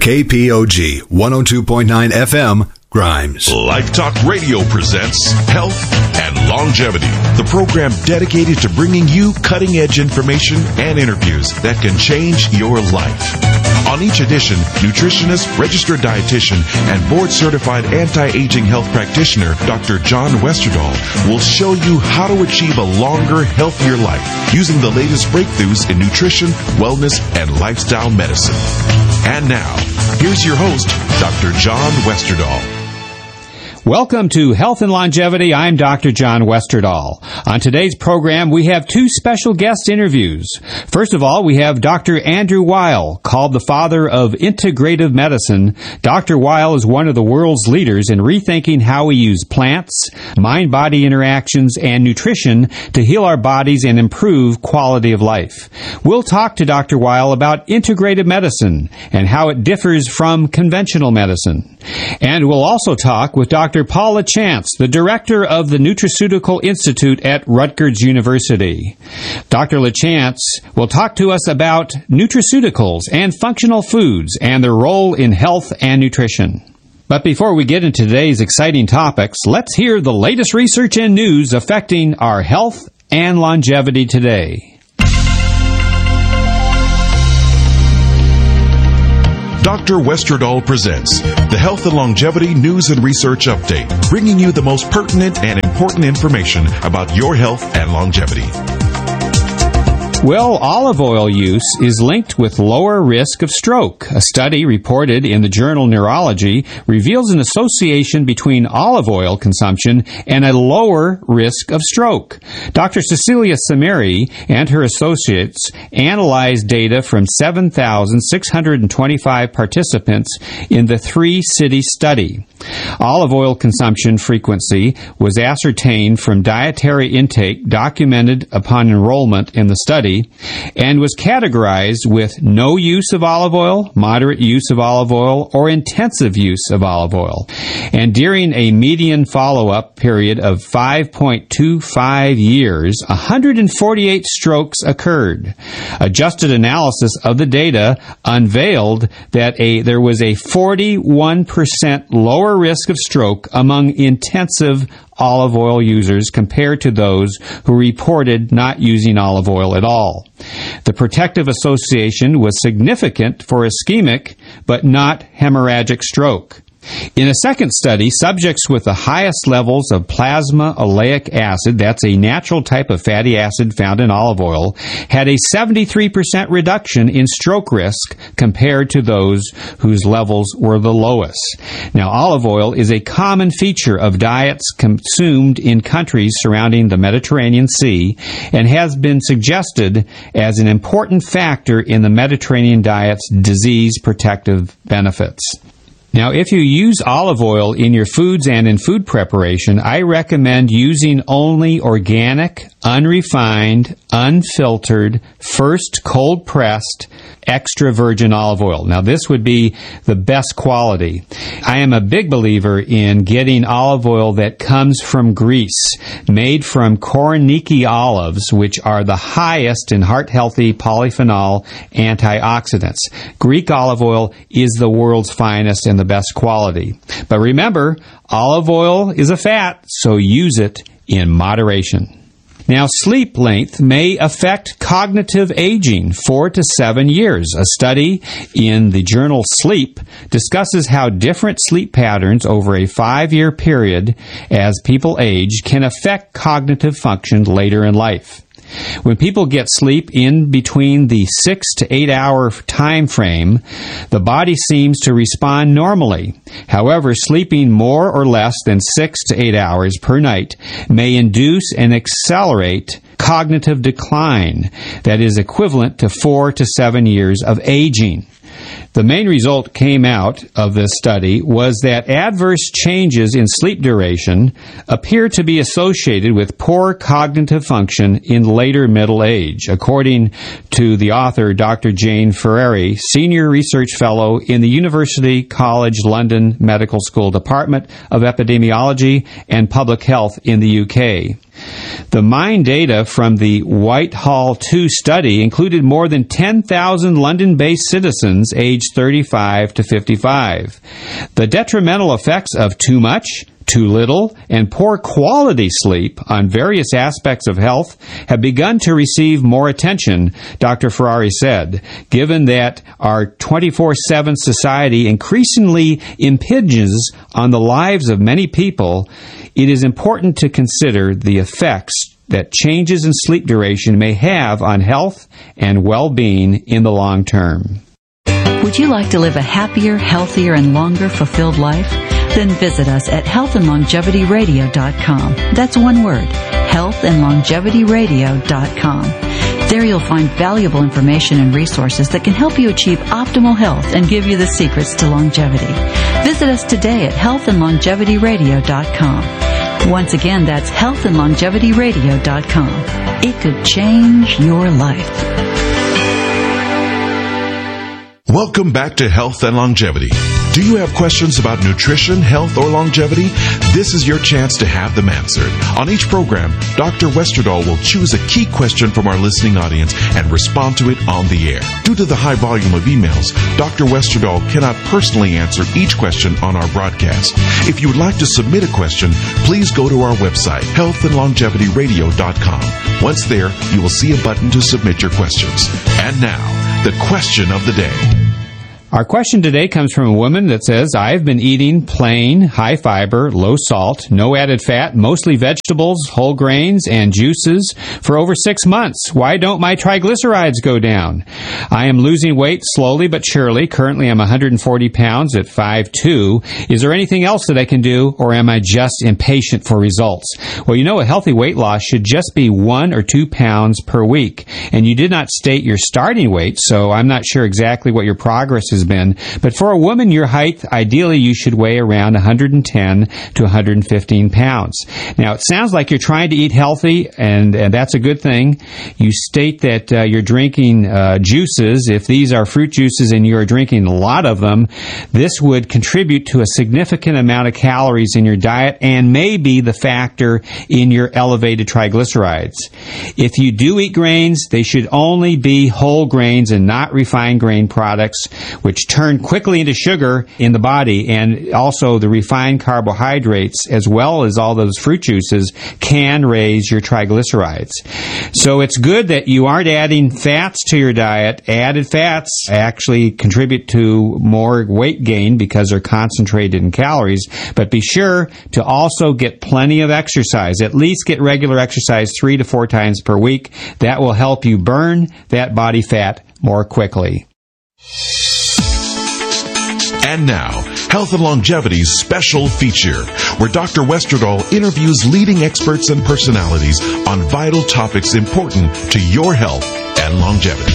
KPOG 102.9 FM, Grimes. Life Talk Radio presents Health and Longevity, the program dedicated to bringing you cutting-edge information and interviews that can change your life. On each edition, nutritionist, registered dietitian, and board-certified anti-aging health practitioner, Dr. John Westerdahl, will show you how to achieve a longer, healthier life using the latest breakthroughs in nutrition, wellness, and lifestyle medicine. And now, here's your host, Dr. John Westerdahl. Welcome to Health and Longevity. I'm Dr. John Westerdahl. On today's program, we have two special guest interviews. First of all, we have Dr. Andrew Weil, called the father of integrative medicine. Dr. Weil is one of the world's leaders in rethinking how we use plants, mind-body interactions, and nutrition to heal our bodies and improve quality of life. We'll talk to Dr. Weil about integrative medicine and how it differs from conventional medicine. And we'll also talk with Dr. Paul LaChance, the director of the Nutraceutical Institute at Rutgers University. Dr. LaChance will talk to us about nutraceuticals and functional foods and their role in health and nutrition. But before we get into today's exciting topics, let's hear the latest research and news affecting our health and longevity today. Dr. Westerdahl presents the Health and Longevity News and Research Update, bringing you the most pertinent and important information about your health and longevity. Well, olive oil use is linked with lower risk of stroke. A study reported in the journal Neurology reveals an association between olive oil consumption and a lower risk of stroke. Dr. Cecilia Samiri and her associates analyzed data from 7,625 participants in the 3-city study. Olive oil consumption frequency was ascertained from dietary intake documented upon enrollment in the study and was categorized with no use of olive oil, moderate use of olive oil, or intensive use of olive oil. And during a median follow-up period of 5.25 years, 148 strokes occurred. Adjusted analysis of the data unveiled that there was a 41% lower risk of stroke among intensive olive oil users compared to those who reported not using olive oil at all. The protective association was significant for ischemic but not hemorrhagic stroke. In a second study, subjects with the highest levels of plasma oleic acid, that's a natural type of fatty acid found in olive oil, had a 73% reduction in stroke risk compared to those whose levels were the lowest. Now, olive oil is a common feature of diets consumed in countries surrounding the Mediterranean Sea and has been suggested as an important factor in the Mediterranean diet's disease protective benefits. Now, if you use olive oil in your foods and in food preparation, I recommend using only organic, unrefined, unfiltered, first cold-pressed, extra virgin olive oil. Now, this would be the best quality. I am a big believer in getting olive oil that comes from Greece, made from Koroneiki olives, which are the highest in heart-healthy polyphenol antioxidants. Greek olive oil is the world's finest and the best quality. But remember, olive oil is a fat, so use it in moderation. Now, sleep length may affect cognitive aging 4 to 7 years. A study in the journal Sleep discusses how different sleep patterns over a 5-year period as people age can affect cognitive function later in life. When people get sleep in between the 6 to 8 hour time frame, the body seems to respond normally. However, sleeping more or less than 6 to 8 hours per night may induce and accelerate cognitive decline that is equivalent to 4 to 7 years of aging. The main result came out of this study was that adverse changes in sleep duration appear to be associated with poor cognitive function in later middle age, according to the author, Dr. Jane Ferrari, Senior Research Fellow in the University College London Medical School Department of Epidemiology and Public Health in the UK. The MIND data from the Whitehall 2 study included more than 10,000 London-based citizens aged 35 to 55. The detrimental effects of too much, too little, and poor quality sleep on various aspects of health have begun to receive more attention, Dr. Ferrari said, given that our 24/7 society increasingly impinges on the lives of many people. It is important to consider the effects that changes in sleep duration may have on health and well-being in the long term. Would you like to live a happier, healthier, and longer fulfilled life? Then visit us at healthandlongevityradio.com. That's one word, healthandlongevityradio.com. There you'll find valuable information and resources that can help you achieve optimal health and give you the secrets to longevity. Visit us today at healthandlongevityradio.com. Once again, that's healthandlongevityradio.com. It could change your life. Welcome back to Health and Longevity. Do you have questions about nutrition, health, or longevity? This is your chance to have them answered. On each program, Dr. Westerdahl will choose a key question from our listening audience and respond to it on the air. Due to the high volume of emails, Dr. Westerdahl cannot personally answer each question on our broadcast. If you would like to submit a question, please go to our website, healthandlongevityradio.com. Once there, you will see a button to submit your questions. And now, the question of the day. Our question today comes from a woman that says, I've been eating plain, high fiber, low salt, no added fat, mostly vegetables, whole grains, and juices for over 6 months. Why don't my triglycerides go down? I am losing weight slowly but surely. Currently, I'm 140 pounds at 5'2". Is there anything else that I can do, or am I just impatient for results? Well, you know, a healthy weight loss should just be 1 or 2 pounds per week. And you did not state your starting weight, so I'm not sure exactly what your progress has been. But for a woman your height, ideally you should weigh around 110 to 115 pounds. Now, it sounds like you're trying to eat healthy, and that's a good thing. You state that you're drinking juices. If these are fruit juices and you're drinking a lot of them, this would contribute to a significant amount of calories in your diet and may be the factor in your elevated triglycerides. If you do eat grains, they should only be whole grains and not refined grain products, which turn quickly into sugar in the body, and also the refined carbohydrates, as well as all those fruit juices, can raise your triglycerides. So it's good that you aren't adding fats to your diet. Added fats actually contribute to more weight gain because they're concentrated in calories, but be sure to also get plenty of exercise. At least get regular exercise 3 to 4 times per week. That will help you burn that body fat more quickly. And now, Health and Longevity's special feature, where Dr. Westerdahl interviews leading experts and personalities on vital topics important to your health and longevity.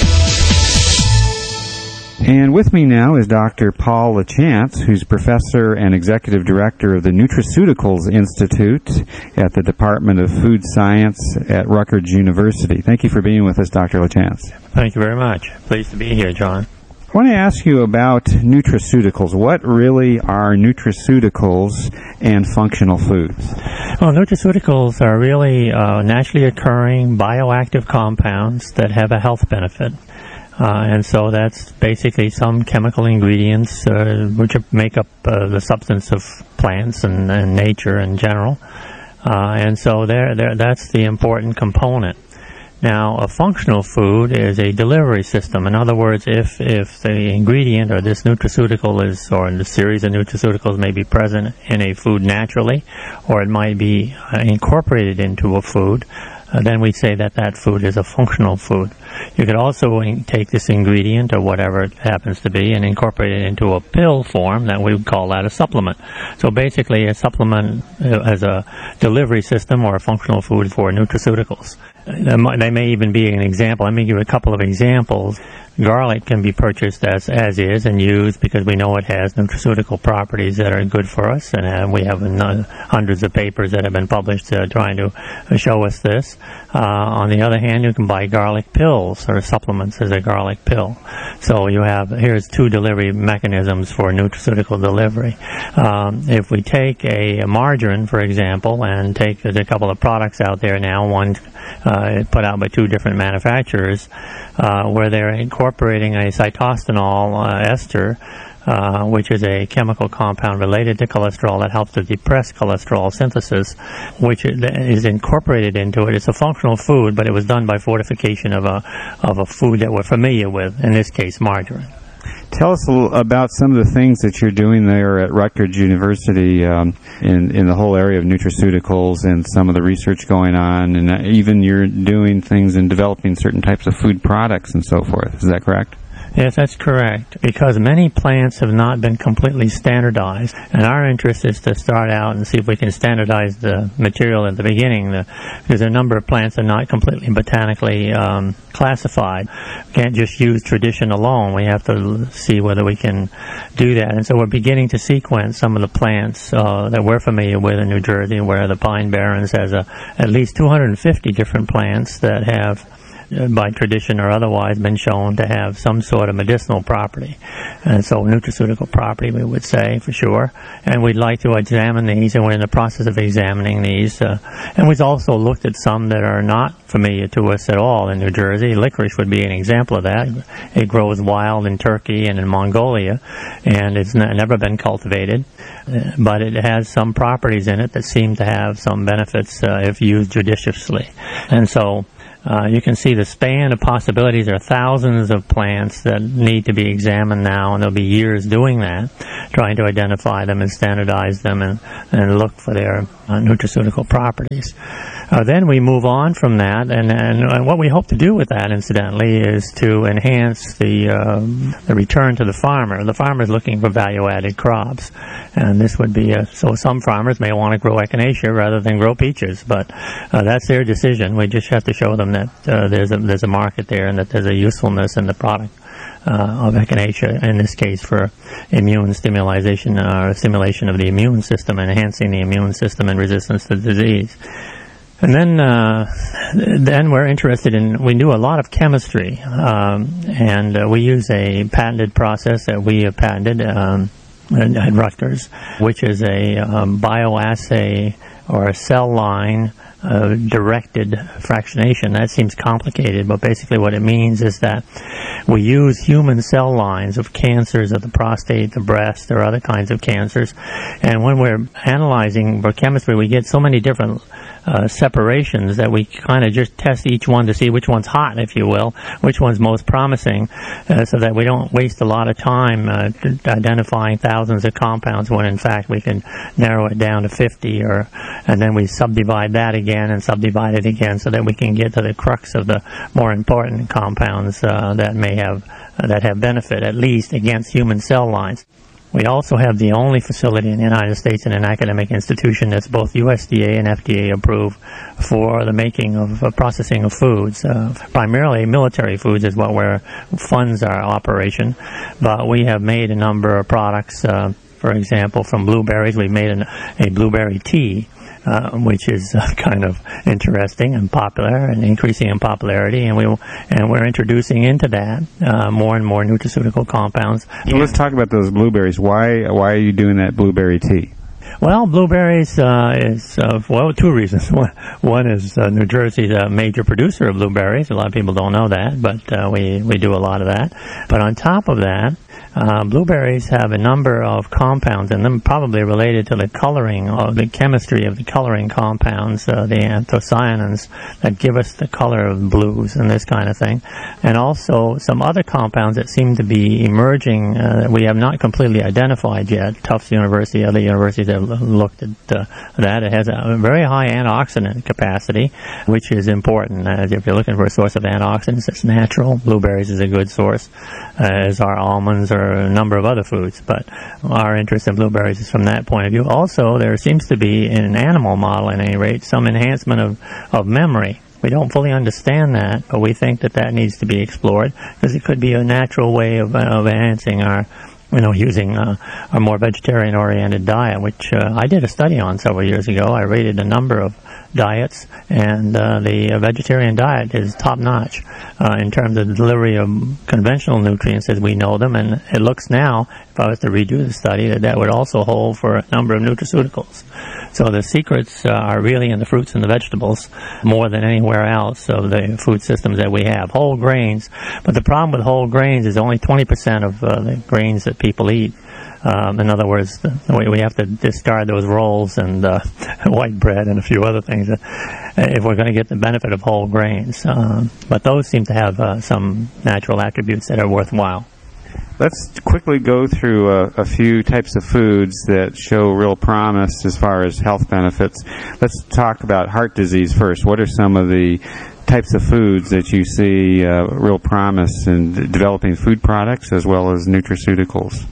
And with me now is Dr. Paul LaChance, who's Professor and Executive Director of the Nutraceuticals Institute at the Department of Food Science at Rutgers University. Thank you for being with us, Dr. LaChance. Thank you very much. Pleased to be here, John. I want to ask you about nutraceuticals. What really are nutraceuticals and functional foods? Well, nutraceuticals are really naturally occurring bioactive compounds that have a health benefit. And so that's basically some chemical ingredients which make up the substance of plants and nature in general. And so that's the important component. Now, a functional food is a delivery system. In other words, if the ingredient or this nutraceutical is, or the series of nutraceuticals may be present in a food naturally, or it might be incorporated into a food, then we say that that food is a functional food. You could also take this ingredient, or whatever it happens to be, and incorporate it into a pill form, that we would call that a supplement. So basically, a supplement as a delivery system or a functional food for nutraceuticals. They may even be an example. Let me give a couple of examples. garlic can be purchased as is and used because we know it has nutraceutical properties that are good for us, and we have hundreds of papers that have been published trying to show us this. On the other hand, you can buy garlic pills or supplements as a garlic pill. So here's two delivery mechanisms for nutraceutical delivery. If we take a margarine, for example, and there's a couple of products out there now, one put out by two different manufacturers, where they're incorporating a cytostanol ester, which is a chemical compound related to cholesterol that helps to depress cholesterol synthesis, which is incorporated into it. It's a functional food, but it was done by fortification of a food that we're familiar with, in this case, margarine. Tell us a little about some of the things that you're doing there at Rutgers University in the whole area of nutraceuticals and some of the research going on, and even you're doing things in developing certain types of food products and so forth. Is that correct? Yes, that's correct, because many plants have not been completely standardized, and our interest is to start out and see if we can standardize the material at the beginning, because a number of plants are not completely botanically classified. We can't just use tradition alone. We have to see whether we can do that, and so we're beginning to sequence some of the plants that we're familiar with in New Jersey, where the Pine Barrens has at least 250 different plants that have, by tradition or otherwise, been shown to have some sort of medicinal property, and so nutraceutical property, we would say, for sure. And we'd like to examine these, and we're in the process of examining these. And we've also looked at some that are not familiar to us at all in New Jersey. Licorice would be an example of that. It grows wild in Turkey and in Mongolia, and it's never been cultivated, but it has some properties in it that seem to have some benefits if used judiciously. And so you can see the span of possibilities. There are thousands of plants that need to be examined now, and there'll be years doing that, trying to identify them and standardize them and look for their nutraceutical properties. Then we move on from that, and what we hope to do with that, incidentally, is to enhance the return to the farmer. The farmer is looking for value-added crops, and this would be so some farmers may want to grow echinacea rather than grow peaches, but that's their decision. We just have to show them that there's a market there and that there's a usefulness in the product of echinacea, in this case for immune stimulation or stimulation of the immune system, enhancing the immune system and resistance to disease. And then we're interested in, we do a lot of chemistry, and we use a patented process that we have patented at Rutgers, which is a bioassay or a cell line directed fractionation. That seems complicated, but basically what it means is that we use human cell lines of cancers of the prostate, the breast, or other kinds of cancers, and when we're analyzing for chemistry, we get so many different separations that we kind of just test each one to see which one's hot, if you will, which one's most promising, so that we don't waste a lot of time identifying thousands of compounds when in fact we can narrow it down to 50, and then we subdivide that again and subdivide it again so that we can get to the crux of the more important compounds that have benefit, at least against human cell lines. We also have the only facility in the United States in an academic institution that's both USDA and FDA approved for the making of processing of foods. Primarily military foods is what funds our operation, but we have made a number of products. For example, from blueberries, we've made a blueberry tea, which is kind of interesting and popular and increasing in popularity, and we're introducing into that more and more nutraceutical compounds. So let's talk about those blueberries. Why are you doing that blueberry tea? Well, blueberries is two reasons. One is New Jersey's a major producer of blueberries. A lot of people don't know that, but we do a lot of that. But on top of that, blueberries have a number of compounds in them, probably related to the coloring or the chemistry of the coloring compounds, the anthocyanins that give us the color of blues and this kind of thing, and also some other compounds that seem to be emerging that we have not completely identified yet. Tufts University, other universities have looked at that. It has a very high antioxidant capacity, which is important. If you're looking for a source of antioxidants that's natural, blueberries is a good source, as are almonds or a number of other foods, but our interest in blueberries is from that point of view. Also, there seems to be, in an animal model at any rate, some enhancement of memory. We don't fully understand that, but we think that needs to be explored because it could be a natural way of enhancing our, using a more vegetarian-oriented diet, which I did a study on several years ago. I rated a number of diets, and the vegetarian diet is top-notch in terms of the delivery of conventional nutrients as we know them, and it looks now, if I was to redo the study, that would also hold for a number of nutraceuticals. So the secrets are really in the fruits and the vegetables more than anywhere else of the food systems that we have. Whole grains, but the problem with whole grains is only 20% of the grains that people eat. In other words, we have to discard those rolls and white bread and a few other things if we're going to get the benefit of whole grains. But those seem to have some natural attributes that are worthwhile. Let's quickly go through a few types of foods that show real promise as far as health benefits. Let's talk about heart disease first. What are some of the types of foods that you see real promise in developing food products as well as nutraceuticals?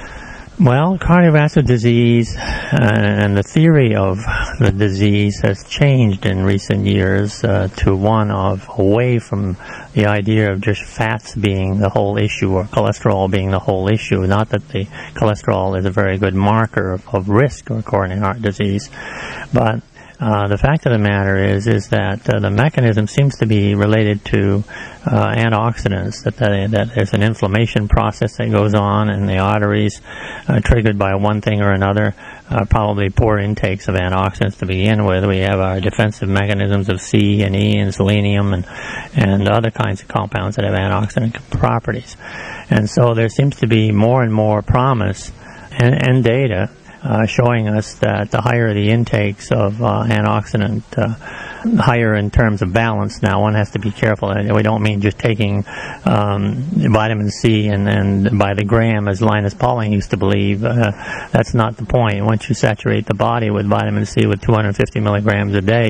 Well, cardiovascular disease and the theory of the disease has changed in recent years to one of away from the idea of just fats being the whole issue or cholesterol being the whole issue. Not that the cholesterol is a very good marker of risk of coronary heart disease, but the fact of the matter is that the mechanism seems to be related to antioxidants, that there's an inflammation process that goes on in the arteries triggered by one thing or another, probably poor intakes of antioxidants to begin with. We have our defensive mechanisms of C and E and selenium and other kinds of compounds that have antioxidant properties. And so there seems to be more and more promise and data showing us that the higher the intakes of antioxidant, higher in terms of balance. Now, one has to be careful. We don't mean just taking vitamin C and by the gram, as Linus Pauling used to believe. That's not the point. Once you saturate the body with vitamin C with 250 milligrams a day,